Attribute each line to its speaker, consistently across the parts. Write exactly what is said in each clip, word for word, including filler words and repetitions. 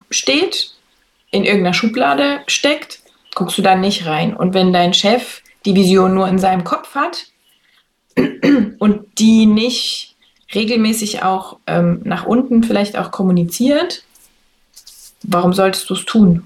Speaker 1: steht, in irgendeiner Schublade steckt, guckst du da nicht rein. Und wenn dein Chef die Vision nur in seinem Kopf hat und die nicht regelmäßig auch ähm, nach unten vielleicht auch kommuniziert, warum solltest du es tun?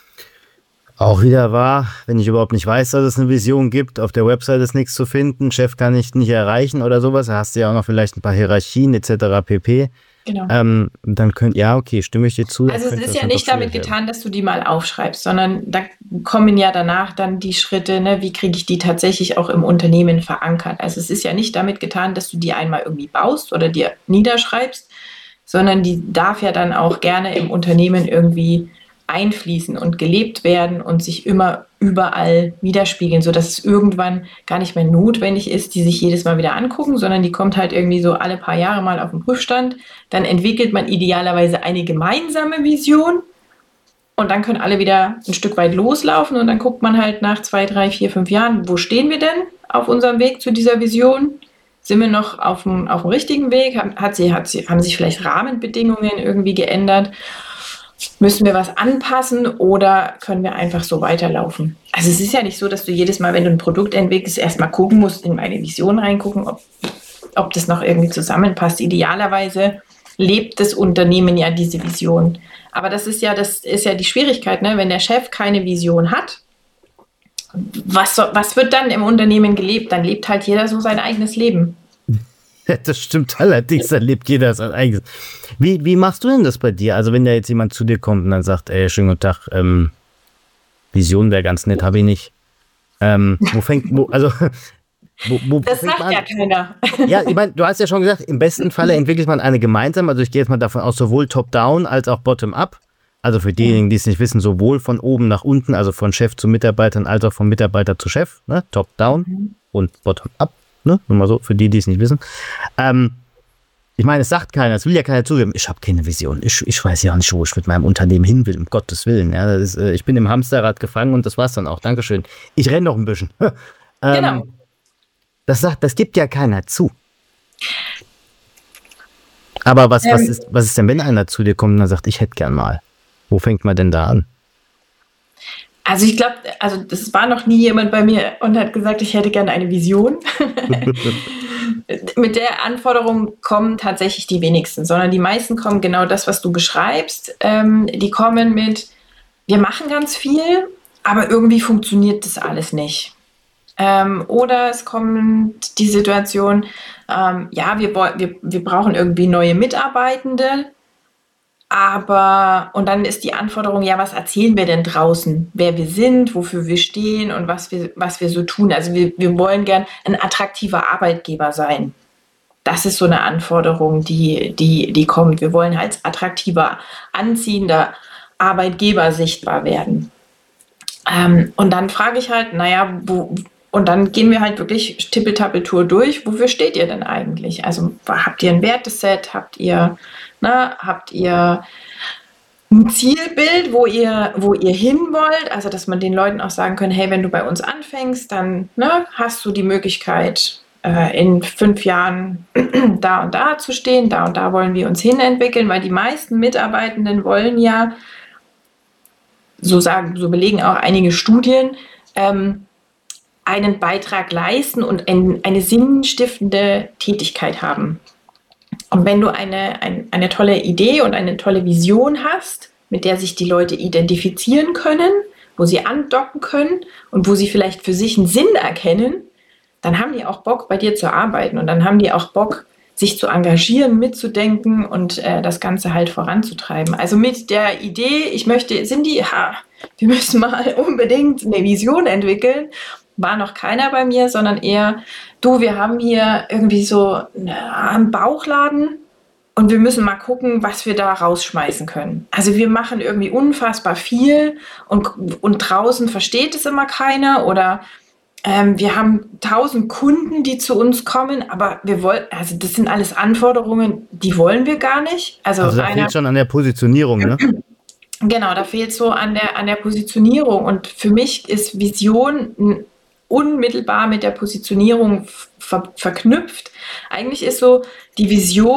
Speaker 2: Auch wieder wahr, wenn ich überhaupt nicht weiß, dass es eine Vision gibt, auf der Website ist nichts zu finden, Chef kann ich nicht erreichen oder sowas, da hast du ja auch noch vielleicht ein paar Hierarchien et cetera pp.
Speaker 1: Genau.
Speaker 2: Ähm, dann könnt, ja, okay, stimme ich dir zu.
Speaker 1: Also es ist ja nicht damit getan, dass du die mal aufschreibst, sondern da kommen ja danach dann die Schritte, ne, wie kriege ich die tatsächlich auch im Unternehmen verankert. Also es ist ja nicht damit getan, dass du die einmal irgendwie baust oder dir niederschreibst, sondern die darf ja dann auch gerne im Unternehmen irgendwie einfließen und gelebt werden und sich immer überall widerspiegeln, sodass es irgendwann gar nicht mehr notwendig ist, die sich jedes Mal wieder angucken, sondern die kommt halt irgendwie so alle paar Jahre mal auf den Prüfstand. Dann entwickelt man idealerweise eine gemeinsame Vision und dann können alle wieder ein Stück weit loslaufen und dann guckt man halt nach zwei, drei, vier, fünf Jahren, wo stehen wir denn auf unserem Weg zu dieser Vision? Sind wir noch auf dem, auf dem richtigen Weg? Hat sie, hat sie, haben sich vielleicht Rahmenbedingungen irgendwie geändert? Müssen wir was anpassen oder können wir einfach so weiterlaufen? Also es ist ja nicht so, dass du jedes Mal, wenn du ein Produkt entwickelst, erstmal gucken musst, in meine Vision reingucken, ob, ob das noch irgendwie zusammenpasst. Idealerweise lebt das Unternehmen ja diese Vision. Aber das ist ja, das ist ja die Schwierigkeit, ne? Wenn der Chef keine Vision hat, was, so, was wird dann im Unternehmen gelebt? Dann lebt halt jeder so sein eigenes Leben.
Speaker 2: Das stimmt allerdings, dann lebt jeder sein eigenes. Wie, wie machst du denn das bei dir? Also wenn da jetzt jemand zu dir kommt und dann sagt, ey, schönen guten Tag, ähm, Vision wäre ganz nett, habe ich nicht. Ähm, wo fängt, wo, also, wo, wo
Speaker 1: das
Speaker 2: fängt
Speaker 1: sagt
Speaker 2: man
Speaker 1: ja
Speaker 2: an?
Speaker 1: keiner.
Speaker 2: Ja, ich meine, du hast ja schon gesagt, im besten Falle entwickelt man eine gemeinsam, also ich gehe jetzt mal davon aus, sowohl top-down als auch bottom-up. Also für diejenigen, die es nicht wissen, sowohl von oben nach unten, also von Chef zu Mitarbeitern, als auch von Mitarbeiter zu Chef, ne? Top-down mhm. und bottom-up. Ne? Nur mal so, für die, die es nicht wissen. Ähm, ich meine, es sagt keiner, es will ja keiner zugeben, ich habe keine Vision. Ich, ich weiß ja nicht, wo ich mit meinem Unternehmen hin will, um Gottes Willen. Ja, das ist, äh, ich bin im Hamsterrad gefangen und das war's dann auch. Dankeschön. Ich renne noch ein bisschen. ähm,
Speaker 1: Genau.
Speaker 2: Das sagt, das gibt ja keiner zu. Aber was, ähm, was, ist, was ist denn, wenn einer zu dir kommt und dann sagt, ich hätte gern mal? Wo fängt man denn da an?
Speaker 1: Also ich glaube, also das war noch nie jemand bei mir und hat gesagt, ich hätte gerne eine Vision. Mit der Anforderung kommen tatsächlich die wenigsten, sondern die meisten kommen genau das, was du beschreibst. Ähm, die kommen mit, wir machen ganz viel, aber irgendwie funktioniert das alles nicht. Ähm, oder es kommt die Situation, ähm, ja, wir, wir, wir brauchen irgendwie neue Mitarbeitende. Aber, und dann ist die Anforderung, ja, was erzählen wir denn draußen? Wer wir sind, wofür wir stehen und was wir, was wir so tun. Also wir, wir wollen gern ein attraktiver Arbeitgeber sein. Das ist so eine Anforderung, die, die, die kommt. Wir wollen als attraktiver, anziehender Arbeitgeber sichtbar werden. Ähm, und dann frage ich halt, naja, wo, und dann gehen wir halt wirklich Tippeltappeltour durch. Wofür steht ihr denn eigentlich? Also habt ihr ein Werteset? Habt ihr, na, habt ihr ein Zielbild, wo ihr, wo ihr hin wollt? Also dass man den Leuten auch sagen kann, hey, wenn du bei uns anfängst, dann ne, hast du die Möglichkeit, äh, in fünf Jahren da und da zu stehen. Da und da wollen wir uns hinentwickeln, weil die meisten Mitarbeitenden wollen ja, so sagen, so belegen auch einige Studien, ähm, einen Beitrag leisten und ein, eine sinnstiftende Tätigkeit haben. Und wenn du eine, ein, eine tolle Idee und eine tolle Vision hast, mit der sich die Leute identifizieren können, wo sie andocken können und wo sie vielleicht für sich einen Sinn erkennen, dann haben die auch Bock, bei dir zu arbeiten und dann haben die auch Bock, sich zu engagieren, mitzudenken und äh, das Ganze halt voranzutreiben. Also mit der Idee, ich möchte, Cindy, ha, wir müssen mal unbedingt eine Vision entwickeln, war noch keiner bei mir, sondern eher, du, wir haben hier irgendwie so einen Bauchladen und wir müssen mal gucken, was wir da rausschmeißen können. Also wir machen irgendwie unfassbar viel und, und draußen versteht es immer keiner oder ähm, wir haben tausend Kunden, die zu uns kommen, aber wir wollen, also das sind alles Anforderungen, die wollen wir gar nicht. Also,
Speaker 2: also da einer, fehlt schon an der Positionierung, ne?
Speaker 1: Genau, da fehlt so an der, an der Positionierung und für mich ist Vision ein unmittelbar mit der Positionierung ver- verknüpft. Eigentlich ist so die Vision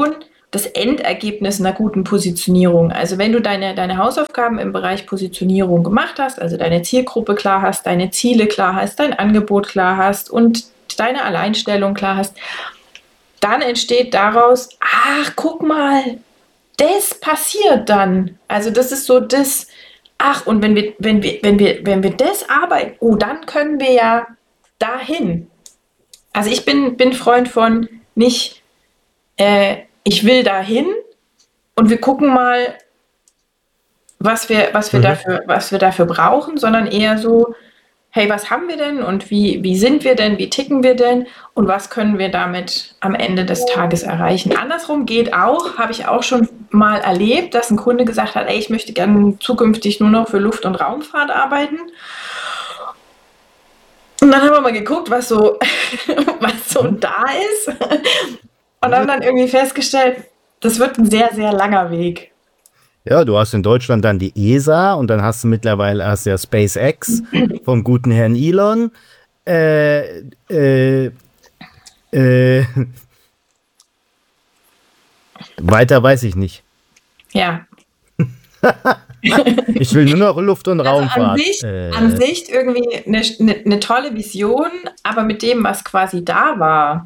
Speaker 1: das Endergebnis einer guten Positionierung. Also wenn du deine, deine Hausaufgaben im Bereich Positionierung gemacht hast, also deine Zielgruppe klar hast, deine Ziele klar hast, dein Angebot klar hast und deine Alleinstellung klar hast, dann entsteht daraus, ach, guck mal, das passiert dann. Also das ist so das, ach, und wenn wir, wenn wir, wenn wir, wenn wir das arbeiten, oh, dann können wir ja dahin. Also ich bin, bin Freund von nicht, äh, ich will dahin und wir gucken mal, was wir, was wir, mhm. dafür, was wir dafür brauchen, sondern eher so, hey, was haben wir denn und wie, wie sind wir denn, wie ticken wir denn und was können wir damit am Ende des Tages erreichen. Andersrum geht auch, habe ich auch schon mal erlebt, dass ein Kunde gesagt hat, ey, ich möchte gerne zukünftig nur noch für Luft- und Raumfahrt arbeiten. Und dann haben wir mal geguckt, was so, was so da ist und haben dann irgendwie festgestellt, das wird ein sehr, sehr langer Weg.
Speaker 2: Ja, du hast in Deutschland dann die E S A und dann hast du mittlerweile hast ja SpaceX vom guten Herrn Elon. Äh, äh, äh, weiter weiß ich nicht.
Speaker 1: Ja.
Speaker 2: Ich will nur noch Luft- und
Speaker 1: also
Speaker 2: Raumfahrt.
Speaker 1: An sich,
Speaker 2: äh.
Speaker 1: an sich irgendwie eine, eine, eine tolle Vision, aber mit dem, was quasi da war,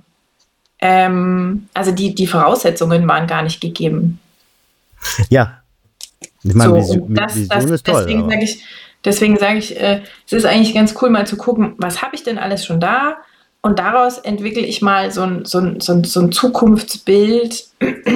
Speaker 1: ähm, also die, die Voraussetzungen waren gar nicht gegeben.
Speaker 2: Ja. Ich meine,
Speaker 1: so,
Speaker 2: Vision,
Speaker 1: das,
Speaker 2: Vision
Speaker 1: das,
Speaker 2: ist toll.
Speaker 1: Deswegen sage ich, deswegen sag ich äh, es ist eigentlich ganz cool, mal zu gucken, was habe ich denn alles schon da? Und daraus entwickle ich mal so ein, so ein, so ein, so ein Zukunftsbild,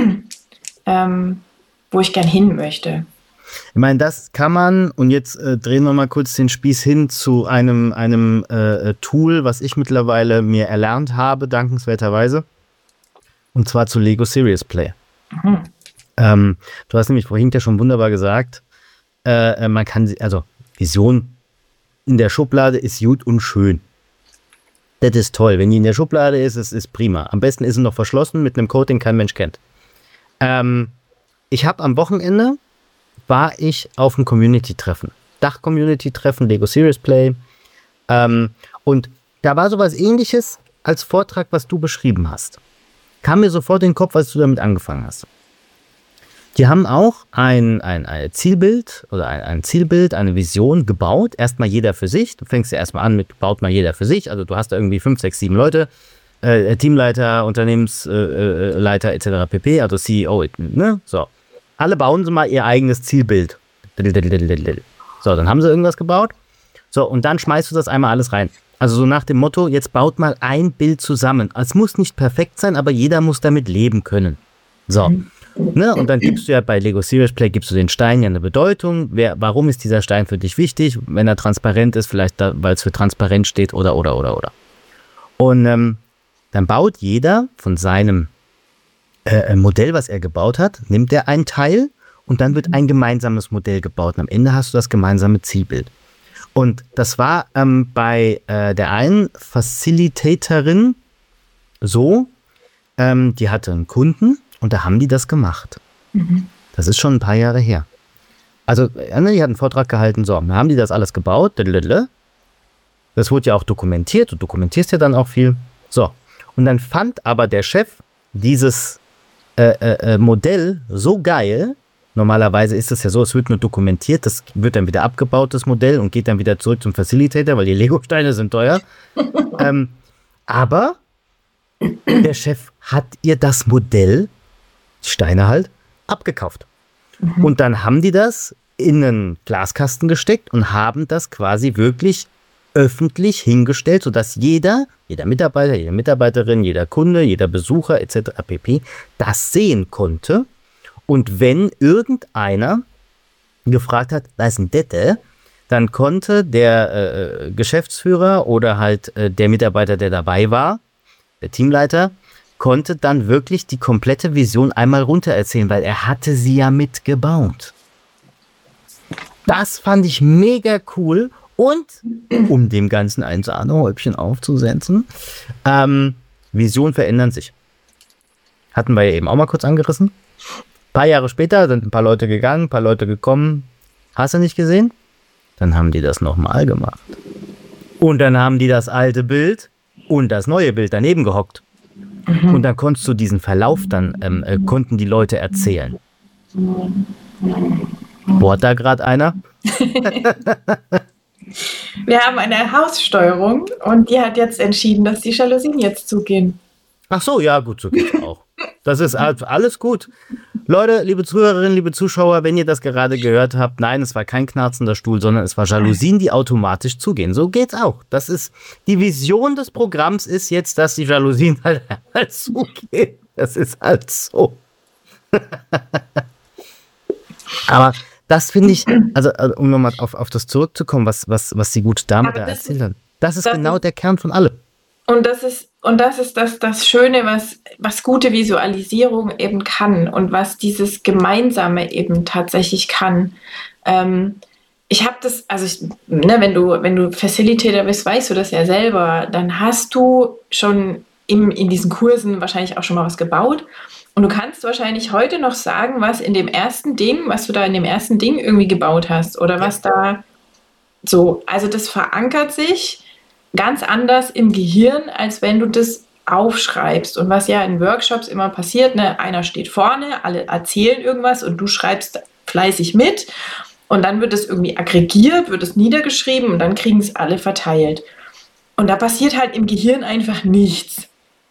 Speaker 1: ähm, wo ich gern hin möchte.
Speaker 2: Ich meine, das kann man, und jetzt äh, drehen wir mal kurz den Spieß hin zu einem, einem äh, Tool, was ich mittlerweile mir erlernt habe, dankenswerterweise, und zwar zu Lego Serious Play. Mhm. Ähm, du hast nämlich vorhin ja schon wunderbar gesagt, äh, man kann, also Vision in der Schublade ist gut und schön. Das ist toll. Wenn die in der Schublade ist, es ist prima. Am besten ist sie noch verschlossen mit einem Code, den kein Mensch kennt. Ähm, ich habe am Wochenende, war ich auf einem Community-Treffen. Dach-Community-Treffen, Lego Serious Play. Ähm, und da war sowas Ähnliches als Vortrag, was du beschrieben hast. Kam mir sofort in den Kopf, als du damit angefangen hast. Die haben auch ein, ein, ein Zielbild oder ein, ein Zielbild, eine Vision gebaut. Erstmal jeder für sich. Du fängst ja erstmal an mit, baut mal jeder für sich. Also du hast da irgendwie fünf, sechs, sieben Leute. Äh, Teamleiter, Unternehmensleiter äh, et cetera pp. Also C E O. Ne? So. Alle bauen sie mal ihr eigenes Zielbild. So, dann haben sie irgendwas gebaut. So, und dann schmeißt du das einmal alles rein. Also so nach dem Motto, jetzt baut mal ein Bild zusammen. Es muss nicht perfekt sein, aber jeder muss damit leben können. So. Ne, und dann gibst du ja bei Lego Serious Play, gibst du den Stein ja eine Bedeutung. Wer, warum ist dieser Stein für dich wichtig? Wenn er transparent ist, vielleicht weil es für transparent steht oder, oder, oder, oder. Und ähm, dann baut jeder von seinem äh, Modell, was er gebaut hat, nimmt er einen Teil und dann wird ein gemeinsames Modell gebaut. Und am Ende hast du das gemeinsame Zielbild. Und das war ähm, bei äh, der einen Facilitatorin so, ähm, die hatte einen Kunden, und da haben die das gemacht. Mhm. Das ist schon ein paar Jahre her. Also, die hat einen Vortrag gehalten, so, dann haben die das alles gebaut. Das wurde ja auch dokumentiert. Du dokumentierst ja dann auch viel. So, und dann fand aber der Chef dieses äh, äh, Modell so geil. Normalerweise ist es ja so, es wird nur dokumentiert, das wird dann wieder abgebaut, das Modell, und geht dann wieder zurück zum Facilitator, weil die Lego-Steine sind teuer. ähm, aber der Chef hat ihr das Modell, Steine halt, abgekauft. Mhm. Und dann haben die das in einen Glaskasten gesteckt und haben das quasi wirklich öffentlich hingestellt, sodass jeder, jeder Mitarbeiter, jede Mitarbeiterin, jeder Kunde, jeder Besucher et cetera pp. das sehen konnte. Und wenn irgendeiner gefragt hat, was ist denn das? Dann konnte der äh, Geschäftsführer oder halt äh, der Mitarbeiter, der dabei war, der Teamleiter, konnte dann wirklich die komplette Vision einmal runter erzählen, weil er hatte sie ja mitgebaut. Das fand ich mega cool. Und, um dem Ganzen ein Sahnehäubchen aufzusetzen, ähm, Visionen verändern sich. Hatten wir ja eben auch mal kurz angerissen. Ein paar Jahre später sind ein paar Leute gegangen, ein paar Leute gekommen. Hast du nicht gesehen? Dann haben die das nochmal gemacht. Und dann haben die das alte Bild und das neue Bild daneben gehockt. Mhm. Und dann konntest du diesen Verlauf dann, ähm, äh, konnten die Leute erzählen. Bohrt da gerade einer?
Speaker 1: Wir haben eine Haussteuerung und die hat jetzt entschieden, dass die Jalousien jetzt zugehen.
Speaker 2: Ach so, ja gut, so geht's auch. Das ist alles gut. Leute, liebe Zuhörerinnen, liebe Zuschauer, wenn ihr das gerade gehört habt, nein, es war kein knarzender Stuhl, sondern es war Jalousien, die automatisch zugehen. So geht's auch. Das ist, die Vision des Programms ist jetzt, dass die Jalousien halt, halt zugehen. Das ist halt so. Aber das finde ich, also um nochmal auf, auf das zurückzukommen, was, was, was die gute Dame da erzählt hat. Das ist das genau ist, der Kern von allem.
Speaker 1: Und das ist, und das ist das, das Schöne, was, was gute Visualisierung eben kann und was dieses Gemeinsame eben tatsächlich kann. Ähm, ich habe das, also ich, ne, wenn du, wenn du Facilitator bist, weißt du das ja selber, dann hast du schon im, in diesen Kursen wahrscheinlich auch schon mal was gebaut. Und du kannst wahrscheinlich heute noch sagen, was in dem ersten Ding, was du da in dem ersten Ding irgendwie gebaut hast oder was da so, also das verankert sich ganz anders im Gehirn, als wenn du das aufschreibst. Und was ja in Workshops immer passiert, ne, einer steht vorne, alle erzählen irgendwas und du schreibst fleißig mit und dann wird es irgendwie aggregiert, wird es niedergeschrieben und dann kriegen es alle verteilt. Und da passiert halt im Gehirn einfach nichts.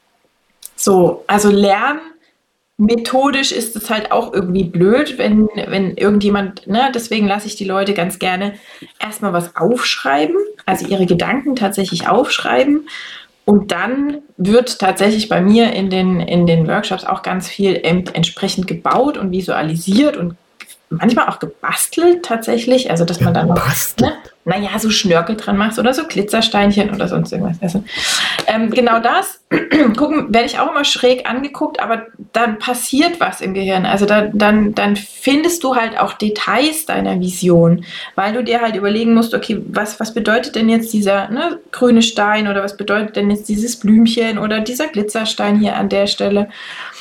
Speaker 1: So, also Lernen methodisch ist es halt auch irgendwie blöd, wenn, wenn irgendjemand, ne, deswegen lasse ich die Leute ganz gerne erstmal was aufschreiben, also ihre Gedanken tatsächlich aufschreiben und dann wird tatsächlich bei mir in den, in den Workshops auch ganz viel entsprechend gebaut und visualisiert und manchmal auch gebastelt tatsächlich, also dass man dann noch, ne, naja, so Schnörkel dran macht oder so Glitzersteinchen oder sonst irgendwas. Also, ähm, genau das, gucken, werde ich auch immer schräg angeguckt, aber dann passiert was im Gehirn. Also da, dann, dann findest du halt auch Details deiner Vision, weil du dir halt überlegen musst, okay, was, was bedeutet denn jetzt dieser, ne, grüne Stein oder was bedeutet denn jetzt dieses Blümchen oder dieser Glitzerstein hier an der Stelle.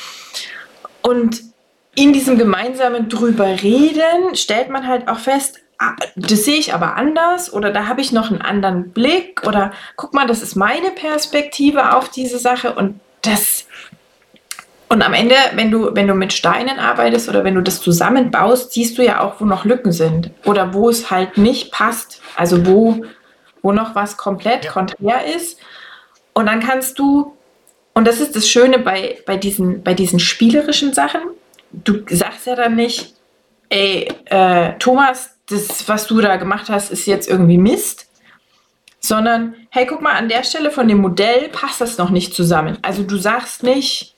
Speaker 1: Und in diesem gemeinsamen drüber reden stellt man halt auch fest, ah, das sehe ich aber anders oder da habe ich noch einen anderen Blick oder guck mal, das ist meine Perspektive auf diese Sache und das und am Ende, wenn du, wenn du mit Steinen arbeitest oder wenn du das zusammenbaust, siehst du ja auch, wo noch Lücken sind oder wo es halt nicht passt, also wo, wo noch was komplett ja. konträr ist und dann kannst du, und das ist das Schöne bei, bei, diesen, bei diesen spielerischen Sachen, du sagst ja dann nicht, ey, äh, Thomas, das, was du da gemacht hast, ist jetzt irgendwie Mist, sondern, hey, guck mal, an der Stelle von dem Modell passt das noch nicht zusammen. Also du sagst nicht,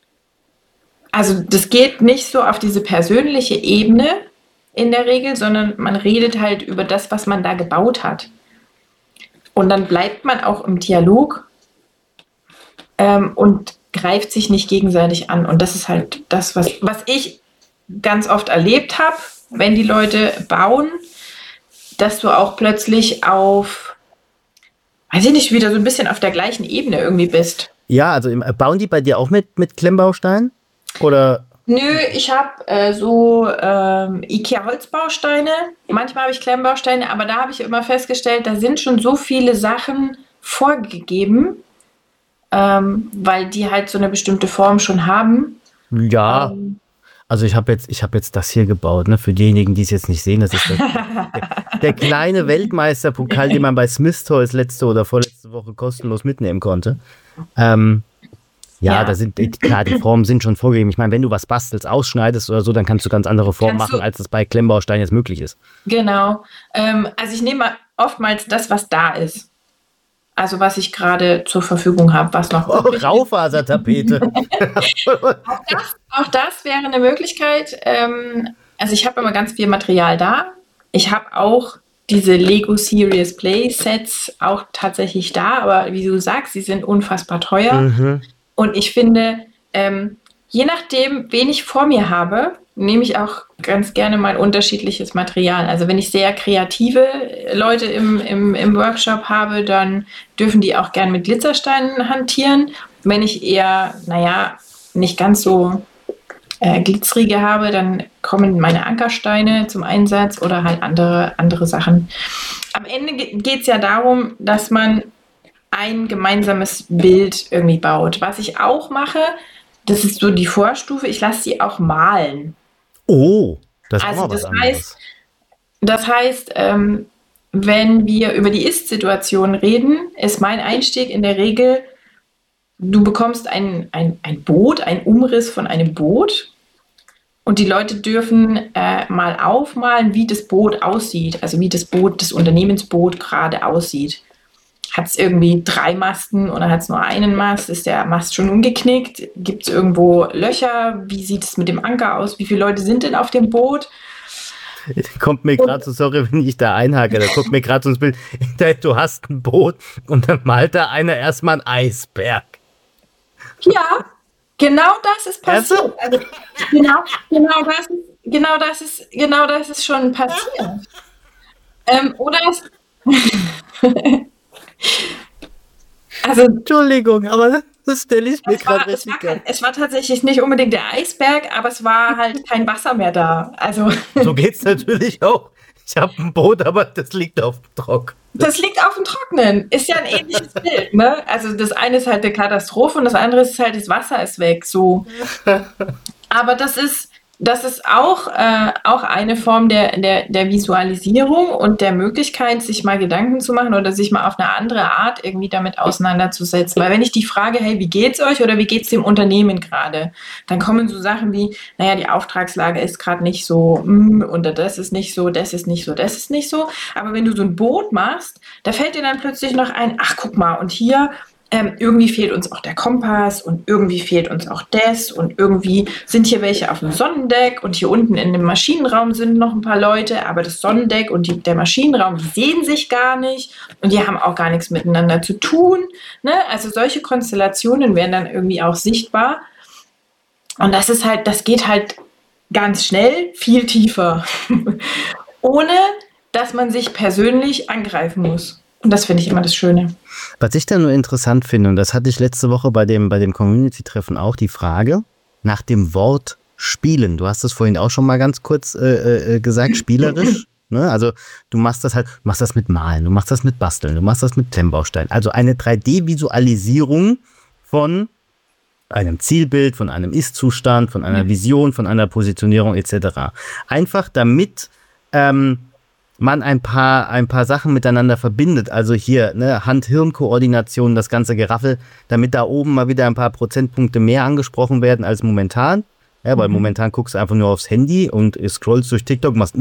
Speaker 1: also das geht nicht so auf diese persönliche Ebene in der Regel, sondern man redet halt über das, was man da gebaut hat. Und dann bleibt man auch im Dialog ähm, und greift sich nicht gegenseitig an. Und das ist halt das, was, was ich ganz oft erlebt habe, wenn die Leute bauen, dass du auch plötzlich auf, weiß ich nicht, wieder so ein bisschen auf der gleichen Ebene irgendwie bist.
Speaker 2: Ja, also bauen die bei dir auch mit, mit Klemmbausteinen? Oder?
Speaker 1: Nö, ich habe äh, so ähm, Ikea-Holzbausteine. Manchmal habe ich Klemmbausteine, aber da habe ich immer festgestellt, da sind schon so viele Sachen vorgegeben, ähm, weil die halt so eine bestimmte Form schon haben.
Speaker 2: Ja. Ähm, Also ich habe jetzt, ich habe jetzt das hier gebaut, ne? Für diejenigen, die es jetzt nicht sehen, das ist der, der, der kleine Weltmeisterpokal, den man bei Smith Toys letzte oder vorletzte Woche kostenlos mitnehmen konnte. Ähm, ja, ja, da sind klar, die Formen sind schon vorgegeben. Ich meine, wenn du was bastelst, ausschneidest oder so, dann kannst du ganz andere Formen kannst machen, als das bei Klemmbausteinen jetzt möglich ist.
Speaker 1: Genau. Ähm, also ich nehme oftmals das, was da ist. Also was ich gerade zur Verfügung habe, was noch...
Speaker 2: Oh, Raufasertapete.
Speaker 1: auch, das, auch das wäre eine Möglichkeit. Ähm, also ich habe immer ganz viel Material da. Ich habe auch diese Lego Serious Play Sets auch tatsächlich da, aber wie du sagst, sie sind unfassbar teuer. Mhm. Und ich finde, ähm, je nachdem, wen ich vor mir habe, nehme ich auch ganz gerne mal unterschiedliches Material. Also wenn ich sehr kreative Leute im, im, im Workshop habe, dann dürfen die auch gerne mit Glitzersteinen hantieren. Wenn ich eher, naja, nicht ganz so äh, glitzerige habe, dann kommen meine Ankersteine zum Einsatz oder halt andere, andere Sachen. Am Ende geht es ja darum, dass man ein gemeinsames Bild irgendwie baut. Was ich auch mache, das ist so die Vorstufe, ich lasse sie auch malen.
Speaker 2: Oh, das ist
Speaker 1: Also
Speaker 2: auch mal was
Speaker 1: das
Speaker 2: anderes.
Speaker 1: heißt, das heißt, ähm, wenn wir über die Ist-Situation reden, ist mein Einstieg in der Regel, du bekommst ein, ein, ein Boot, einen Umriss von einem Boot und die Leute dürfen äh, mal aufmalen, wie das Boot aussieht, also wie das Boot, das Unternehmensboot gerade aussieht. Hat es irgendwie drei Masten oder hat es nur einen Mast? Ist der Mast schon umgeknickt? Gibt es irgendwo Löcher? Wie sieht es mit dem Anker aus? Wie viele Leute sind denn auf dem Boot?
Speaker 2: Kommt mir gerade so, sorry, wenn ich da einhake, da kommt mir gerade so ins Bild, du hast ein Boot und dann malt da einer erstmal einen Eisberg.
Speaker 1: Ja, genau das ist passiert. Also, genau, genau, das ist, genau, das ist, genau das ist schon passiert. Ähm, oder es, also,
Speaker 2: Entschuldigung, aber das stelle ich mir
Speaker 1: es war,
Speaker 2: gerade
Speaker 1: es, war
Speaker 2: richtig
Speaker 1: kein,
Speaker 2: geil.
Speaker 1: es war tatsächlich nicht unbedingt der Eisberg, aber es war halt kein Wasser mehr da. Also,
Speaker 2: So geht's natürlich auch. Ich habe ein Boot, aber das liegt auf dem Trock.
Speaker 1: das liegt auf dem Trocknen. Ist ja ein ähnliches Bild, ne? Also das eine ist halt eine Katastrophe und das andere ist halt, das Wasser ist weg. So. Aber das ist, das ist auch, äh, auch eine Form der, der, der Visualisierung und der Möglichkeit, sich mal Gedanken zu machen oder sich mal auf eine andere Art irgendwie damit auseinanderzusetzen. Weil wenn ich die Frage, hey, wie geht's euch oder wie geht's dem Unternehmen gerade, dann kommen so Sachen wie, naja, die Auftragslage ist gerade nicht so, mm, und das ist nicht so, das ist nicht so, das ist nicht so. Aber wenn du so ein Boot machst, da fällt dir dann plötzlich noch ein, ach, guck mal, und hier Ähm, irgendwie fehlt uns auch der Kompass und irgendwie fehlt uns auch das und irgendwie sind hier welche auf dem Sonnendeck und hier unten in dem Maschinenraum sind noch ein paar Leute, aber das Sonnendeck und die, der Maschinenraum, die sehen sich gar nicht und die haben auch gar nichts miteinander zu tun. Ne? Also solche Konstellationen werden dann irgendwie auch sichtbar und das ist halt, das geht halt ganz schnell viel tiefer, ohne dass man sich persönlich angreifen muss. Und das finde ich immer das Schöne.
Speaker 2: Was ich da nur interessant finde, und das hatte ich letzte Woche bei dem, bei dem Community-Treffen auch, die Frage nach dem Wort spielen. Du hast es vorhin auch schon mal ganz kurz äh, äh, gesagt, spielerisch. Ne? Also du machst das halt, du machst das mit Malen, du machst das mit Basteln, du machst das mit Klemmbausteinen. Also eine drei D-Visualisierung von einem Zielbild, von einem Ist-Zustand, von einer Vision, von einer Positionierung et cetera. Einfach damit ähm, man ein paar, ein paar Sachen miteinander verbindet, also hier ne, Hand-Hirn-Koordination, das ganze Geraffel, damit da oben mal wieder ein paar Prozentpunkte mehr angesprochen werden als momentan. Ja, weil mhm. momentan guckst du einfach nur aufs Handy und scrollst durch TikTok und machst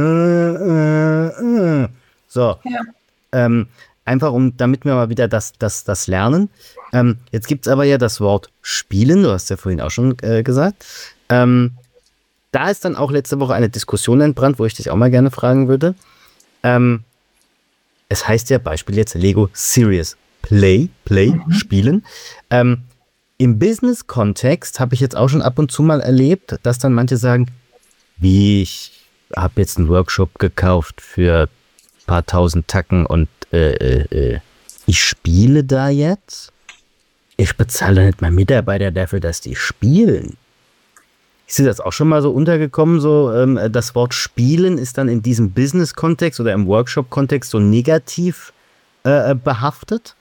Speaker 2: so. Ja. Ähm, einfach um, damit wir mal wieder das, das, das lernen. Ähm, jetzt gibt es aber ja das Wort Spielen, du hast ja vorhin auch schon äh, gesagt. Ähm, da ist dann auch letzte Woche eine Diskussion entbrannt, wo ich dich auch mal gerne fragen würde. Ähm, es heißt ja Beispiel jetzt Lego Serious Play, Play, mhm. Spielen. Ähm, Im Business-Kontext habe ich jetzt auch schon ab und zu mal erlebt, dass dann manche sagen, wie, ich habe jetzt einen Workshop gekauft für ein paar tausend Tacken und äh, äh, ich spiele da jetzt? Ich bezahle nicht mal Mitarbeiter dafür, dass die spielen. Ist dir das auch schon mal so untergekommen, so ähm, das Wort Spielen ist dann in diesem Business-Kontext oder im Workshop-Kontext so negativ äh, behaftet?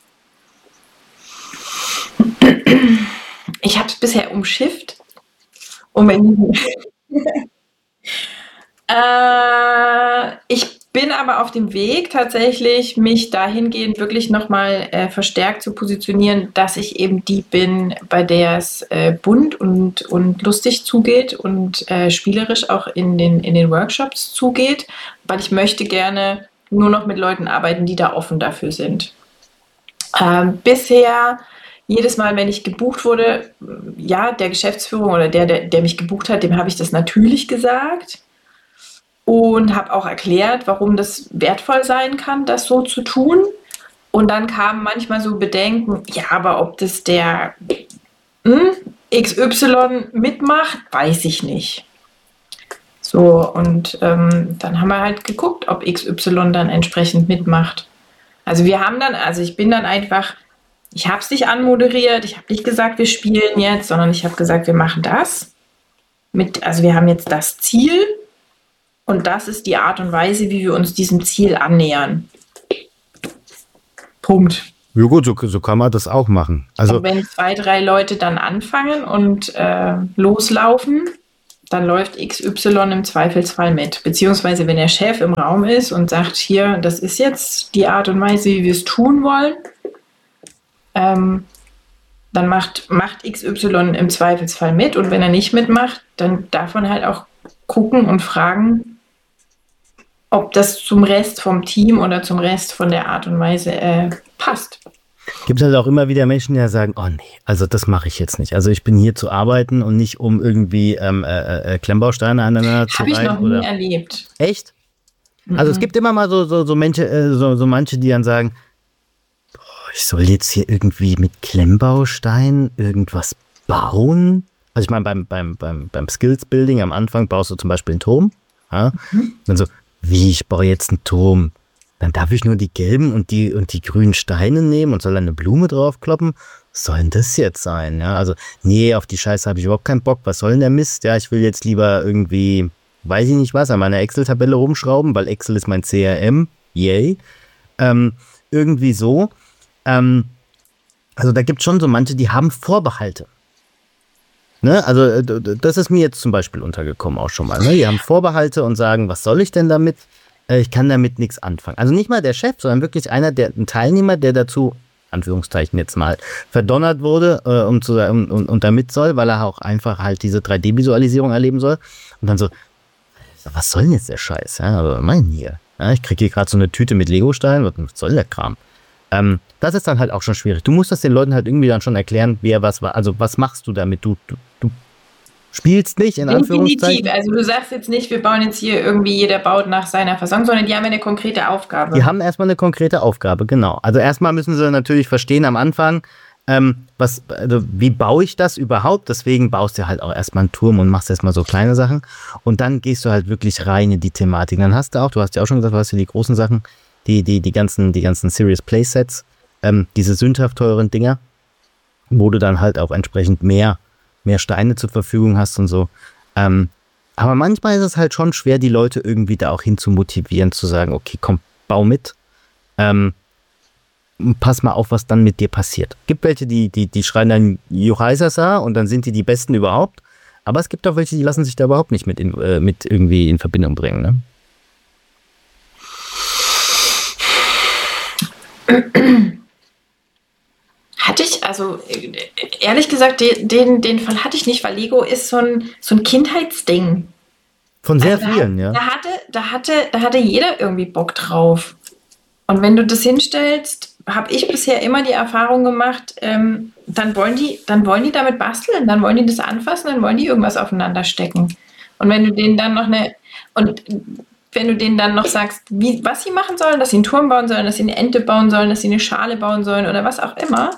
Speaker 1: Ich habe es bisher umschifft. Um äh, ich bin aber auf dem Weg tatsächlich, mich dahingehend wirklich nochmal äh, verstärkt zu positionieren, dass ich eben die bin, bei der es äh, bunt und, und lustig zugeht und äh, spielerisch auch in den, in den Workshops zugeht, weil ich möchte gerne nur noch mit Leuten arbeiten, die da offen dafür sind. Ähm, bisher, jedes Mal, wenn ich gebucht wurde, ja, der Geschäftsführung oder der, der, der mich gebucht hat, dem habe ich das natürlich gesagt. Und habe auch erklärt, warum das wertvoll sein kann, das so zu tun. Und dann kamen manchmal so Bedenken, ja, aber ob das der hm, X Y mitmacht, weiß ich nicht. So, und ähm, dann haben wir halt geguckt, ob X Y dann entsprechend mitmacht. Also wir haben dann, also ich bin dann einfach, ich habe es nicht anmoderiert, ich habe nicht gesagt, wir spielen jetzt, sondern ich habe gesagt, wir machen das. Mit, also wir haben jetzt das Ziel. Und das ist die Art und Weise, wie wir uns diesem Ziel annähern. Punkt.
Speaker 2: Ja gut, so, so kann man das auch machen. Also,
Speaker 1: Und wenn zwei, drei Leute dann anfangen und äh, loslaufen, dann läuft X Y im Zweifelsfall mit. Beziehungsweise wenn der Chef im Raum ist und sagt, hier, das ist jetzt die Art und Weise, wie wir es tun wollen, ähm, dann macht, macht X Y im Zweifelsfall mit. Und wenn er nicht mitmacht, dann darf man halt auch gucken und fragen, ob das zum Rest vom Team oder zum Rest von der Art und Weise äh, passt.
Speaker 2: gibt es halt auch immer wieder Menschen, die ja sagen, oh nee, also das mache ich jetzt nicht. Also ich bin hier zu arbeiten und nicht um irgendwie ähm, äh, äh, Klemmbausteine aneinander zu
Speaker 1: Habe ich
Speaker 2: reihen.
Speaker 1: noch nie
Speaker 2: Oder
Speaker 1: erlebt.
Speaker 2: echt? Also es gibt immer mal so, so, so, Menschen, äh, so, so manche, die dann sagen, oh, ich soll jetzt hier irgendwie mit Klemmbausteinen irgendwas bauen. Also ich meine, beim, beim, beim, beim Skills-Building am Anfang baust du zum Beispiel einen Turm. Ja? Dann so, wie, ich baue jetzt einen Turm. Dann darf ich nur die gelben und die, und die grünen Steine nehmen und soll dann eine Blume draufkloppen. Was soll denn das jetzt sein? Ja, also, nee, auf die Scheiße habe ich überhaupt keinen Bock. Was soll denn der Mist? Ja, ich will jetzt lieber irgendwie, weiß ich nicht was, an meiner Excel-Tabelle rumschrauben, weil Excel ist mein C R M. Yay. Ähm, irgendwie so. Ähm, also da gibt es schon so manche, die haben Vorbehalte. Ne? Also äh, das ist mir jetzt zum Beispiel untergekommen auch schon mal. Ne? Die haben Vorbehalte und sagen, was soll ich denn damit? Ich kann damit nichts anfangen. Also nicht mal der Chef, sondern wirklich einer, der, ein Teilnehmer, der dazu, Anführungszeichen jetzt mal, verdonnert wurde äh, um zu, um, und, und damit soll, weil er auch einfach halt diese drei D-Visualisierung erleben soll. Und dann so, was soll denn jetzt der Scheiß? Ja, aber mein hier. Ja, ich kriege hier gerade so eine Tüte mit Legosteinen, was soll der Kram? Ähm, das ist dann halt auch schon schwierig. Du musst das den Leuten halt irgendwie dann schon erklären, wer was war. Also was machst du damit? Du, du, du spielst nicht, in Anführungszeichen.
Speaker 1: Definitiv. Also du sagst jetzt nicht, wir bauen jetzt hier irgendwie, jeder baut nach seiner Fassung, sondern die haben ja eine konkrete Aufgabe.
Speaker 2: Die haben erstmal eine konkrete Aufgabe, genau. Also erstmal müssen sie natürlich verstehen am Anfang, ähm, was, also wie baue ich das überhaupt? Deswegen baust du halt auch erstmal einen Turm und machst erstmal so kleine Sachen. Und dann gehst du halt wirklich rein in die Thematik. Dann hast du auch, du hast ja auch schon gesagt, du hast ja die großen Sachen, die, die, die ganzen, die ganzen Serious Playsets, ähm, diese sündhaft teuren Dinger, wo du dann halt auch entsprechend mehr mehr Steine zur Verfügung hast und so. Ähm, aber manchmal ist es halt schon schwer, die Leute irgendwie da auch hin zu motivieren, zu sagen, okay, komm, bau mit. Ähm, pass mal auf, was dann mit dir passiert. Gibt welche, die, die, die schreien dann Juchaisasa und dann sind die die Besten überhaupt. Aber es gibt auch welche, die lassen sich da überhaupt nicht mit, in, äh, mit irgendwie in Verbindung bringen. Ne?
Speaker 1: Hatte ich, also ehrlich gesagt, den, den Fall hatte ich nicht, weil Lego ist so ein, so ein Kindheitsding.
Speaker 2: Von sehr
Speaker 1: Also da,
Speaker 2: vielen, ja.
Speaker 1: Da hatte, da, hatte, da hatte jeder irgendwie Bock drauf. Und wenn du das hinstellst, habe ich bisher immer die Erfahrung gemacht, ähm, dann, wollen die, dann wollen die damit basteln, dann wollen die das anfassen, dann wollen die irgendwas aufeinander stecken. Und wenn du denen dann noch eine, und wenn du denen dann noch sagst, wie, was sie machen sollen, dass sie einen Turm bauen sollen, dass sie eine Ente bauen sollen, dass sie eine Schale bauen sollen oder was auch immer,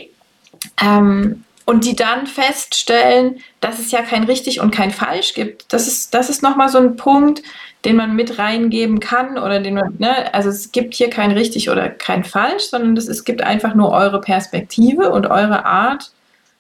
Speaker 1: ähm, und die dann feststellen, dass es ja kein richtig und kein falsch gibt, das ist, das ist nochmal so ein Punkt, den man mit reingeben kann oder den man, ne, also es gibt hier kein richtig oder kein falsch, sondern das, es gibt einfach nur eure Perspektive und eure Art,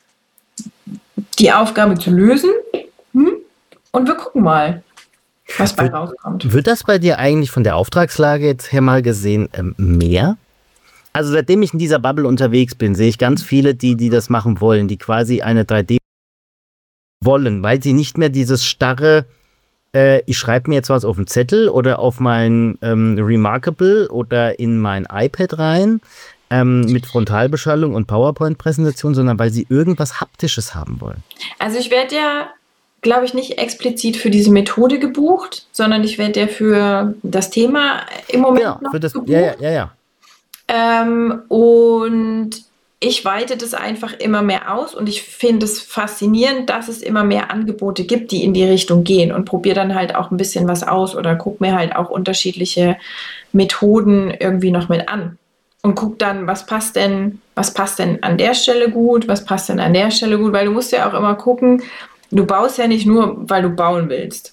Speaker 1: die Aufgabe zu lösen. Hm? Und wir gucken mal, was bei rauskommt.
Speaker 2: Wird das bei dir eigentlich von der Auftragslage jetzt her mal gesehen ähm, mehr? Also seitdem ich in dieser Bubble unterwegs bin, sehe ich ganz viele, die, die das machen wollen, die quasi eine drei D wollen, weil sie nicht mehr dieses starre, äh, ich schreibe mir jetzt was auf den Zettel oder auf mein ähm, Remarkable oder in mein iPad rein ähm, mit Frontalbeschallung und PowerPoint-Präsentation, sondern weil sie irgendwas Haptisches haben wollen.
Speaker 1: Also ich werde ja, glaube ich, nicht explizit für diese Methode gebucht, sondern ich werde ja für das Thema im Moment
Speaker 2: Genau,
Speaker 1: noch
Speaker 2: für das,
Speaker 1: gebucht.
Speaker 2: ja, ja, ja, ja.
Speaker 1: Ähm, und ich weite das einfach immer mehr aus und ich finde es faszinierend, dass es immer mehr Angebote gibt, die in die Richtung gehen, und probiere dann halt auch ein bisschen was aus oder gucke mir halt auch unterschiedliche Methoden irgendwie noch mit an und gucke dann, was passt denn, was passt denn an der Stelle gut, was passt denn an der Stelle gut, weil du musst ja auch immer gucken, du baust ja nicht nur, weil du bauen willst.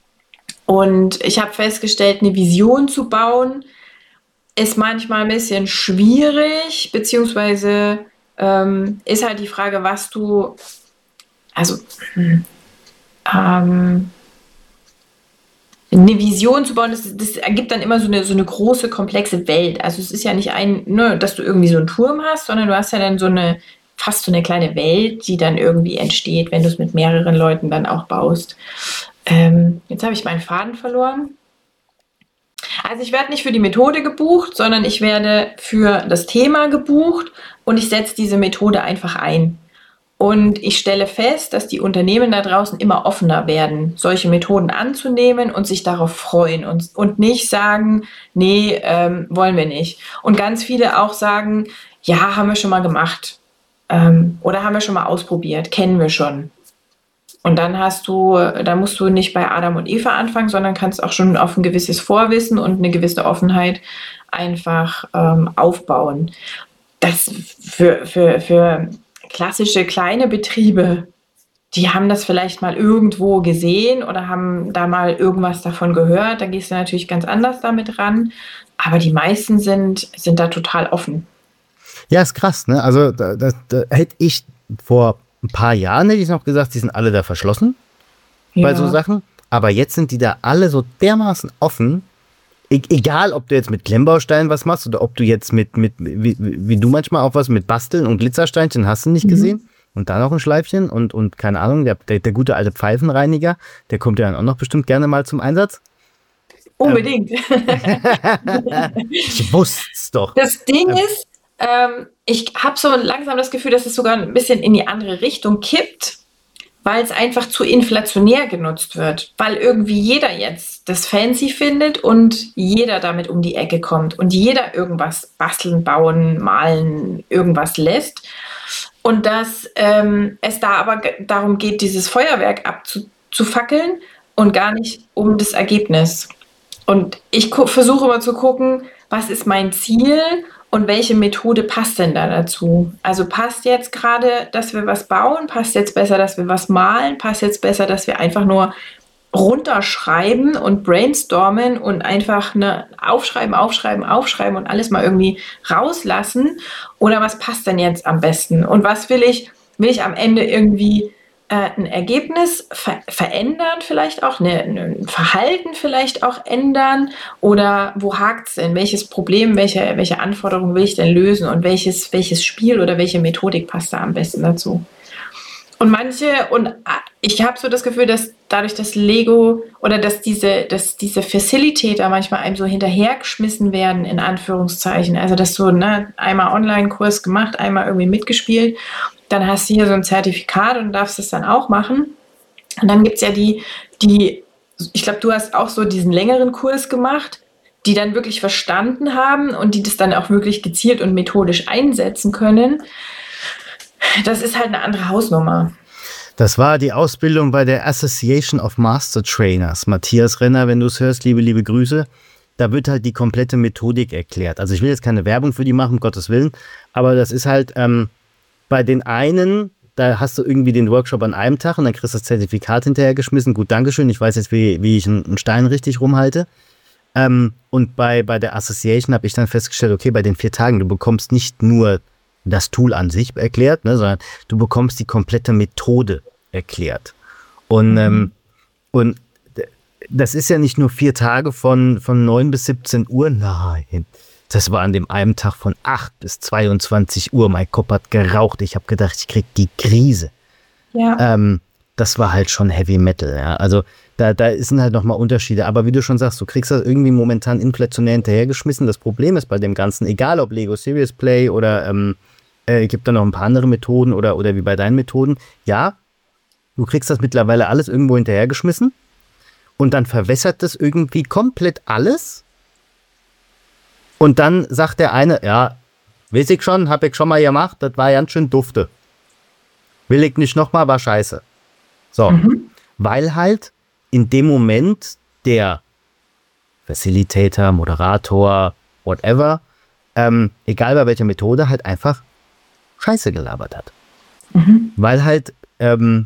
Speaker 1: Und ich habe festgestellt, eine Vision zu bauen, ist manchmal ein bisschen schwierig, beziehungsweise ähm, ist halt die Frage, was du, also, hm, ähm, eine Vision zu bauen, das, das ergibt dann immer so eine, so eine große, komplexe Welt. Also es ist ja nicht ein, ne, dass du irgendwie so einen Turm hast, sondern du hast ja dann so eine, fast so eine kleine Welt, die dann irgendwie entsteht, wenn du es mit mehreren Leuten dann auch baust. Ähm, jetzt habe ich meinen Faden verloren. Also ich werde nicht für die Methode gebucht, sondern ich werde für das Thema gebucht und ich setze diese Methode einfach ein. Und ich stelle fest, dass die Unternehmen da draußen immer offener werden, solche Methoden anzunehmen und sich darauf freuen und, und nicht sagen, nee, ähm, wollen wir nicht. Und ganz viele auch sagen, ja, haben wir schon mal gemacht ähm, oder haben wir schon mal ausprobiert, kennen wir schon. Und dann hast du, da musst du nicht bei Adam und Eva anfangen, sondern kannst auch schon auf ein gewisses Vorwissen und eine gewisse Offenheit einfach ähm, aufbauen. Das für, für, für klassische kleine Betriebe, die haben das vielleicht mal irgendwo gesehen oder haben da mal irgendwas davon gehört. Da gehst du natürlich ganz anders damit ran. Aber die meisten sind, sind da total offen.
Speaker 2: Ja, ist krass, ne? Also da, da, da hätte ich vor ein paar Jahren hätte ich noch gesagt, die sind alle da verschlossen ja. bei so Sachen. Aber jetzt sind die da alle so dermaßen offen. E- egal, ob du jetzt mit Klemmbausteinen was machst oder ob du jetzt mit, mit wie, wie du manchmal auch was mit Basteln und Glitzersteinchen hast du nicht mhm. gesehen. Und da noch ein Schleifchen und, und keine Ahnung, der, der, der gute alte Pfeifenreiniger, der kommt ja dann auch noch bestimmt gerne mal zum Einsatz.
Speaker 1: Unbedingt.
Speaker 2: Ähm, ich wusste es doch.
Speaker 1: Das Ding ähm, ist, ähm, ich habe so langsam das Gefühl, dass es sogar ein bisschen in die andere Richtung kippt, weil es einfach zu inflationär genutzt wird. Weil irgendwie jeder jetzt das fancy findet und jeder damit um die Ecke kommt und jeder irgendwas basteln, bauen, malen, irgendwas lässt. Und dass ähm, es da aber g- darum geht, dieses Feuerwerk abzufackeln und gar nicht um das Ergebnis. Und ich gu- versuche immer zu gucken, was ist mein Ziel und welche Methode passt denn da dazu? Also passt jetzt gerade, dass wir was bauen? Passt jetzt besser, dass wir was malen? Passt jetzt besser, dass wir einfach nur runterschreiben und brainstormen und einfach ne, aufschreiben, aufschreiben, aufschreiben und alles mal irgendwie rauslassen? Oder was passt denn jetzt am besten? Und was will ich? Will ich am Ende irgendwie äh, ein Ergebnis ver- verändern vielleicht auch, ne, ein Verhalten vielleicht auch ändern? Oder wo hakt es denn? Welches Problem, welche, welche Anforderungen will ich denn lösen? Und welches, welches Spiel oder welche Methodik passt da am besten dazu? Und manche, und ich habe so das Gefühl, dass dadurch, dass Lego oder dass diese, dass diese Facilitator manchmal einem so hinterhergeschmissen werden, in Anführungszeichen. Also, dass du ne, einmal Online-Kurs gemacht, einmal irgendwie mitgespielt, dann hast du hier so ein Zertifikat und darfst es dann auch machen. Und dann gibt es ja die, die, ich glaube, du hast auch so diesen längeren Kurs gemacht, die dann wirklich verstanden haben und die das dann auch wirklich gezielt und methodisch einsetzen können. Das ist halt eine andere Hausnummer.
Speaker 2: Das war die Ausbildung bei der Association of Master Trainers. Matthias Renner, wenn du es hörst, liebe, liebe Grüße. Da wird halt die komplette Methodik erklärt. Also ich will jetzt keine Werbung für die machen, um Gottes Willen, aber das ist halt ähm, bei den einen, da hast du irgendwie den Workshop an einem Tag und dann kriegst du das Zertifikat hinterhergeschmissen. Gut, Dankeschön, ich weiß jetzt, wie, wie ich einen Stein richtig rumhalte. Ähm, und bei, bei der Association habe ich dann festgestellt, okay, bei den vier Tagen, du bekommst nicht nur das Tool an sich erklärt, ne, sondern du bekommst die komplette Methode erklärt. Und, mhm. ähm, und das ist ja nicht nur vier Tage von, von neun bis siebzehn Uhr, nein, das war an dem einen Tag von acht bis zweiundzwanzig Uhr. Mein Kopf hat geraucht, ich habe gedacht, ich krieg die Krise. Ja. Ähm, das war halt schon Heavy Metal, ja, also da, da sind halt nochmal Unterschiede, aber wie du schon sagst, du kriegst das irgendwie momentan inflationär hinterhergeschmissen. Das Problem ist bei dem Ganzen, egal ob Lego Serious Play oder ähm, äh, gibt da noch ein paar andere Methoden oder, oder wie bei deinen Methoden, ja, du kriegst das mittlerweile alles irgendwo hinterhergeschmissen und dann verwässert das irgendwie komplett alles und dann sagt der eine, ja, weiß ich schon, hab ich schon mal gemacht, das war ganz schön dufte. Will ich nicht nochmal, war scheiße. So, mhm. weil halt in dem Moment der Facilitator, Moderator, whatever, ähm, egal bei welcher Methode, halt einfach Scheiße gelabert hat. Mhm. Weil halt ähm,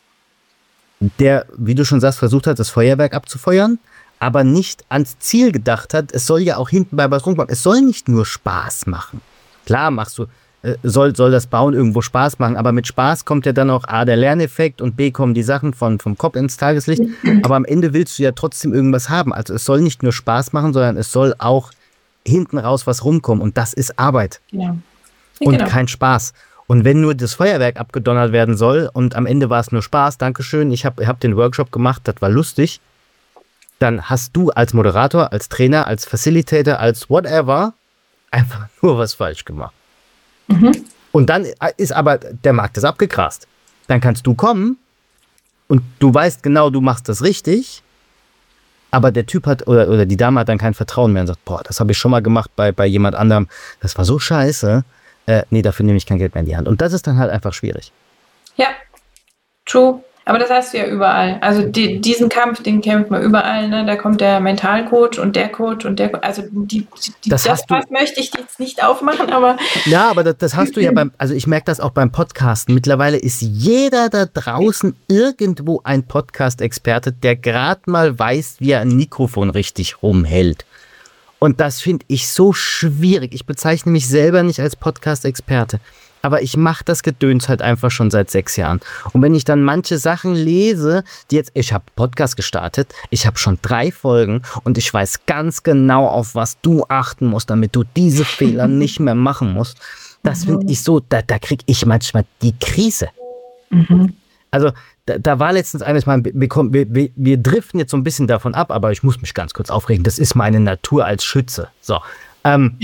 Speaker 2: der, wie du schon sagst, versucht hat, das Feuerwerk abzufeuern, aber nicht ans Ziel gedacht hat, es soll ja auch hinten bei was rumkommen. Es soll nicht nur Spaß machen. Klar machst du, äh, soll, soll das Bauen irgendwo Spaß machen. Aber mit Spaß kommt ja dann auch A, der Lerneffekt und B, kommen die Sachen von, vom Kopf ins Tageslicht. Aber am Ende willst du ja trotzdem irgendwas haben. Also es soll nicht nur Spaß machen, sondern es soll auch hinten raus was rumkommen. Und das ist Arbeit.
Speaker 1: Genau. Ja,
Speaker 2: und
Speaker 1: genau.
Speaker 2: kein Spaß. Und wenn nur das Feuerwerk abgedonnert werden soll und am Ende war es nur Spaß, Dankeschön, ich habe hab den Workshop gemacht, das war lustig, dann hast du als Moderator, als Trainer, als Facilitator, als whatever einfach nur was falsch gemacht. Mhm. Und dann ist aber der Markt ist abgegrast. Dann kannst du kommen und du weißt genau, du machst das richtig, aber der Typ hat oder, oder die Dame hat dann kein Vertrauen mehr und sagt, boah, das habe ich schon mal gemacht bei, bei jemand anderem, das war so scheiße. Äh, nee, dafür nehme ich kein Geld mehr in die Hand. Und das ist dann halt einfach schwierig.
Speaker 1: Ja, true. Aber das hast du ja überall. Also die, diesen Kampf, den kämpft man überall. Ne? Da kommt der Mentalcoach und der Coach und der Coach. Also die, die,
Speaker 2: das,
Speaker 1: das Fass möchte ich jetzt nicht aufmachen, aber...
Speaker 2: Ja, aber das, das hast du ja beim... Also ich merke das auch beim Podcasten. Mittlerweile ist jeder da draußen irgendwo ein Podcast-Experte, der gerade mal weiß, wie er ein Mikrofon richtig rumhält. Und das finde ich so schwierig. Ich bezeichne mich selber nicht als Podcast-Experte. Aber ich mache das Gedöns halt einfach schon seit sechs Jahren. Und wenn ich dann manche Sachen lese, die jetzt, ich habe Podcast gestartet, ich habe schon drei Folgen und ich weiß ganz genau, auf was du achten musst, damit du diese Fehler nicht mehr machen musst. Das finde ich so, da, da kriege ich manchmal die Krise. Mhm. Also da, da war letztens eines Mal, wir, wir, wir driften jetzt so ein bisschen davon ab, aber ich muss mich ganz kurz aufregen. Das ist meine Natur als Schütze. So, ähm,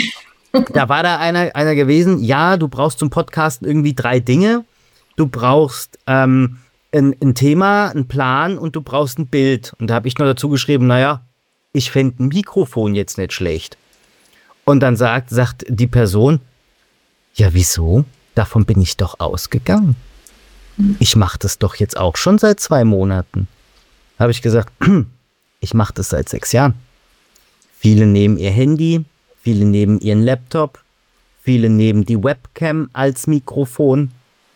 Speaker 2: da war da einer, einer gewesen, ja, du brauchst zum Podcasten irgendwie drei Dinge. Du brauchst ähm, ein, ein Thema, einen Plan und du brauchst ein Bild. Und da habe ich noch dazu geschrieben, naja, ich fände ein Mikrofon jetzt nicht schlecht. Und dann sagt, sagt die Person, ja, wieso? Davon bin ich doch ausgegangen. Ich mache das doch jetzt auch schon seit zwei Monaten. Da habe ich gesagt, ich mache das seit sechs Jahren. Viele nehmen ihr Handy, viele nehmen ihren Laptop, viele nehmen die Webcam als Mikrofon.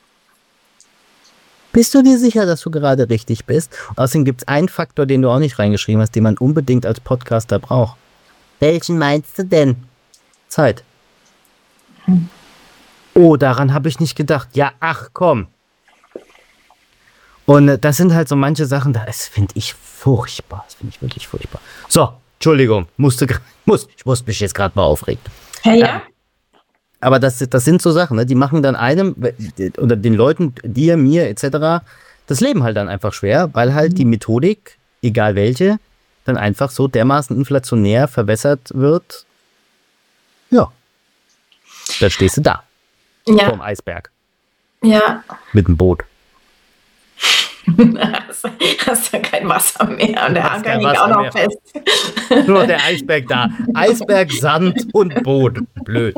Speaker 2: Bist du dir sicher, dass du gerade richtig bist? Und außerdem gibt es einen Faktor, den du auch nicht reingeschrieben hast, den man unbedingt als Podcaster braucht. Welchen meinst du denn? Zeit. Hm. Oh, daran habe ich nicht gedacht. Ja, ach komm. Und äh, das sind halt so manche Sachen, das finde ich furchtbar. Das finde ich wirklich furchtbar. So, Entschuldigung, musste, muss, ich musste mich jetzt gerade mal aufregen.
Speaker 1: Ja, ja.
Speaker 2: Ähm, aber das, das sind so Sachen, ne? Die machen dann einem oder den Leuten, dir, mir et cetera, das Leben halt dann einfach schwer, weil halt die Methodik, egal welche, dann einfach so dermaßen inflationär verwässert wird. Ja. Da stehst du da.
Speaker 1: Ja.
Speaker 2: Vorm Eisberg.
Speaker 1: Ja.
Speaker 2: Mit dem Boot.
Speaker 1: hast, hast ja kein Wasser mehr und der Anker liegt auch noch mehr. Fest.
Speaker 2: Nur der Eisberg da. Eisberg, Sand und Boot. Blöd.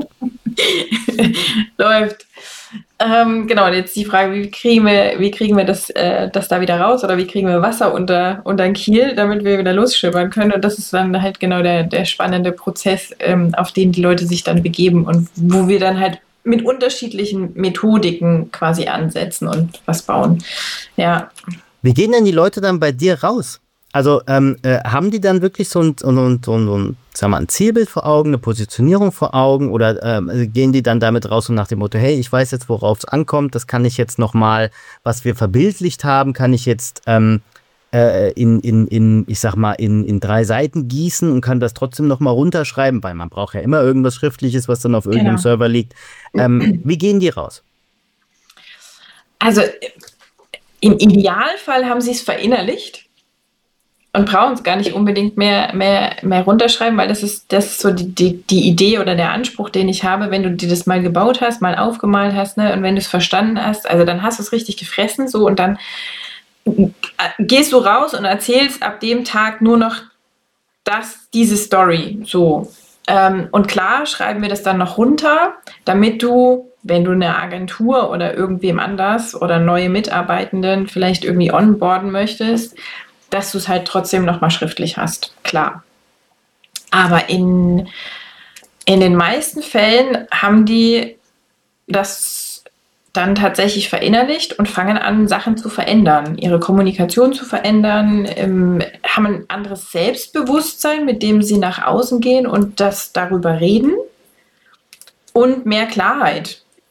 Speaker 1: Läuft. Ähm, genau, jetzt die Frage, wie kriegen wir, wie kriegen wir das, äh, das da wieder raus oder wie kriegen wir Wasser unter, unter den Kiel, damit wir wieder losschippern können. Und das ist dann halt genau der, der spannende Prozess, ähm, auf den die Leute sich dann begeben und wo wir dann halt mit unterschiedlichen Methodiken quasi ansetzen und was bauen. Ja.
Speaker 2: Wie gehen denn die Leute dann bei dir raus? Also ähm, äh, haben die dann wirklich so ein, so ein, so ein, so ein, sag mal, ein Zielbild vor Augen, eine Positionierung vor Augen oder ähm, gehen die dann damit raus und nach dem Motto, hey, ich weiß jetzt, worauf es ankommt, das kann ich jetzt nochmal, was wir verbildlicht haben, kann ich jetzt ähm, äh, in, in, in, ich sag mal, in, in drei Seiten gießen und kann das trotzdem nochmal runterschreiben, weil man braucht ja immer irgendwas Schriftliches, was dann auf irgendeinem genau. Server liegt. Ähm, wie gehen die raus?
Speaker 1: Also im Idealfall haben sie es verinnerlicht und brauchen es gar nicht unbedingt mehr, mehr, mehr runterschreiben, weil das ist, das ist so die, die, die Idee oder der Anspruch, den ich habe, wenn du dir das mal gebaut hast, mal aufgemalt hast, ne, und wenn du es verstanden hast, also dann hast du es richtig gefressen so und dann gehst du raus und erzählst ab dem Tag nur noch das, diese Story so. Ähm, und klar schreiben wir das dann noch runter, damit du, wenn du eine Agentur oder irgendwem anders oder neue Mitarbeitenden vielleicht irgendwie onboarden möchtest, dass du es halt trotzdem nochmal schriftlich hast, klar. Aber in, in den meisten Fällen haben die das dann tatsächlich verinnerlicht und fangen an, Sachen zu verändern, ihre Kommunikation zu verändern, ähm, haben ein anderes Selbstbewusstsein, mit dem sie nach außen gehen und das darüber reden und mehr Klarheit.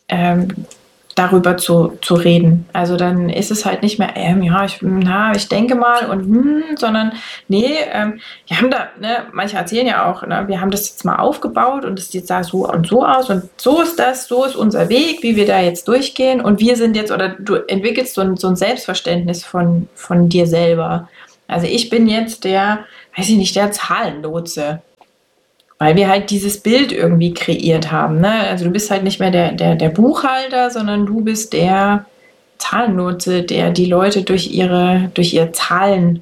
Speaker 1: ähm, darüber zu, zu reden. Also dann ist es halt nicht mehr, ähm, ja, ich, na, ich denke mal und hm, sondern nee, ähm, wir haben da, ne, manche erzählen ja auch, ne, wir haben das jetzt mal aufgebaut und es sieht da so und so aus und so ist das, so ist unser Weg, wie wir da jetzt durchgehen und wir sind jetzt, oder du entwickelst so ein, so ein Selbstverständnis von, von dir selber. Also ich bin jetzt der, weiß ich nicht, der Zahlenlotse. Weil wir halt dieses Bild irgendwie kreiert haben. Ne? Also du bist halt nicht mehr der, der, der Buchhalter, sondern du bist der Zahlenlotse, der die Leute durch ihre, durch ihr Zahlenunwetter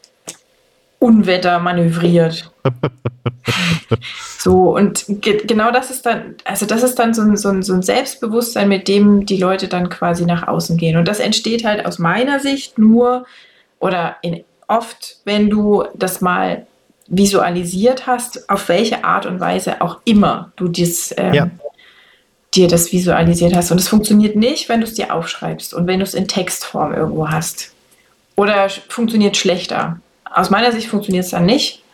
Speaker 1: manövriert. So, und ge- genau das ist dann, also das ist dann so ein, so, ein, so ein Selbstbewusstsein, mit dem die Leute dann quasi nach außen gehen. Und das entsteht halt aus meiner Sicht nur oder in, oft, wenn du das mal visualisiert hast, auf welche Art und Weise auch immer du dies, ähm,
Speaker 2: Ja.
Speaker 1: dir das visualisiert hast. Und es funktioniert nicht, wenn du es dir aufschreibst und wenn du es in Textform irgendwo hast. Oder sch- funktioniert schlechter. Aus meiner Sicht funktioniert es dann nicht,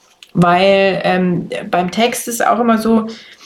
Speaker 1: weil ähm, beim Text ist auch immer so,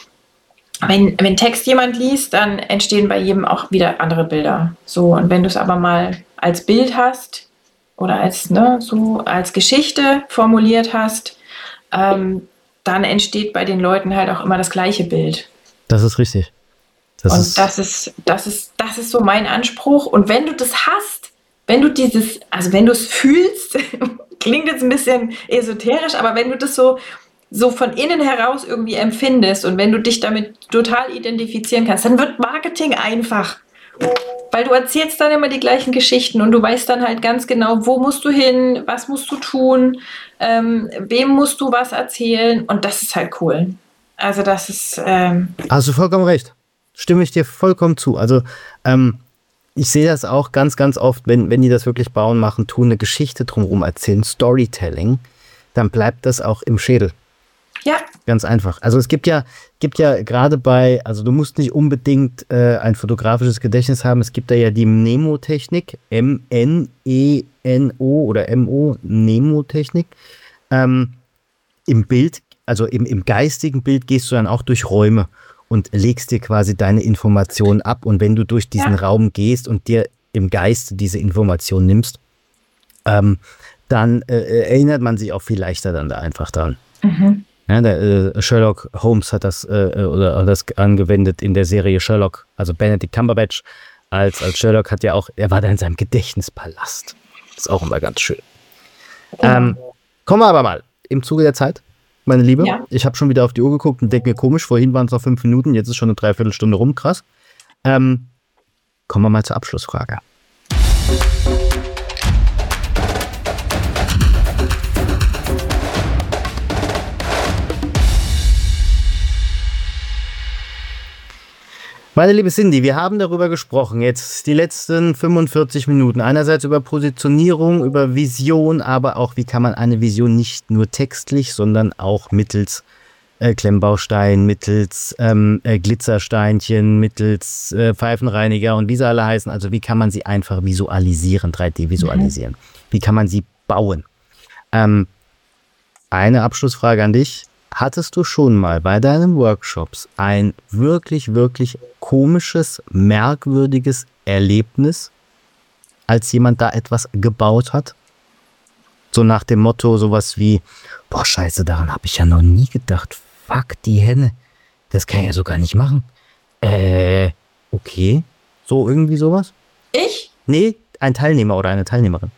Speaker 1: wenn, wenn Text jemand liest, dann entstehen bei jedem auch wieder andere Bilder. So, und wenn du es aber mal als Bild hast, oder als, ne, so als Geschichte formuliert hast, ähm, dann entsteht bei den Leuten halt auch immer das gleiche Bild.
Speaker 2: Das ist richtig. Das
Speaker 1: und
Speaker 2: ist
Speaker 1: das ist, das ist, das ist so mein Anspruch. Und wenn du das hast, wenn du dieses, also wenn du es fühlst, klingt jetzt ein bisschen esoterisch, aber wenn du das so, so von innen heraus irgendwie empfindest und wenn du dich damit total identifizieren kannst, dann wird Marketing einfach. Weil du erzählst dann immer die gleichen Geschichten und du weißt dann halt ganz genau, wo musst du hin, was musst du tun, ähm, wem musst du was erzählen und das ist halt cool. Also das ist... Ähm
Speaker 2: Hast du vollkommen recht. Stimme ich dir vollkommen zu. Also ähm, ich sehe das auch ganz, ganz oft, wenn, wenn die das wirklich bauen, machen, tun, eine Geschichte drumherum erzählen, Storytelling, dann bleibt das auch im Schädel.
Speaker 1: Ja.
Speaker 2: Ganz einfach. Also es gibt ja, gibt ja gerade bei, also du musst nicht unbedingt äh, ein fotografisches Gedächtnis haben, es gibt da ja die Mnemotechnik, M N E N O oder M O, Mnemotechnik. Ähm, Im Bild, also im, im geistigen Bild gehst du dann auch durch Räume und legst dir quasi deine Informationen ab. Und wenn du durch diesen
Speaker 1: Ja.
Speaker 2: Raum gehst und dir im Geiste diese Information nimmst, ähm, dann äh, erinnert man sich auch viel leichter dann da einfach dran.
Speaker 1: Mhm.
Speaker 2: Ja, der, äh, Sherlock Holmes hat das, äh, oder hat das angewendet in der Serie Sherlock, also Benedict Cumberbatch als, als Sherlock hat ja auch, er war da in seinem Gedächtnispalast. Ist auch immer ganz schön.
Speaker 1: Genau.
Speaker 2: Ähm, kommen wir aber mal im Zuge der Zeit, meine Liebe.
Speaker 1: Ja.
Speaker 2: Ich habe schon wieder auf die Uhr geguckt und denke mir, komisch, vorhin waren es noch fünf Minuten, jetzt ist schon eine Dreiviertelstunde rum, krass. Ähm, kommen wir mal zur Abschlussfrage. Meine liebe Cindy, wir haben darüber gesprochen, jetzt die letzten fünfundvierzig Minuten. Einerseits über Positionierung, über Vision, aber auch, wie kann man eine Vision nicht nur textlich, sondern auch mittels äh, Klemmbaustein, mittels ähm, äh, Glitzersteinchen, mittels äh, Pfeifenreiniger und wie sie alle heißen. Also wie kann man sie einfach visualisieren, drei D visualisieren? Mhm. Wie kann man sie bauen? Ähm, eine Abschlussfrage an dich. Hattest du schon mal bei deinen Workshops ein wirklich, wirklich komisches, merkwürdiges Erlebnis, als jemand da etwas gebaut hat? So nach dem Motto sowas wie, boah, scheiße, daran habe ich ja noch nie gedacht. Fuck, die Henne, das kann ich ja so gar nicht machen. Äh, okay. So irgendwie sowas?
Speaker 1: Ich?
Speaker 2: Nee, ein Teilnehmer oder eine Teilnehmerin.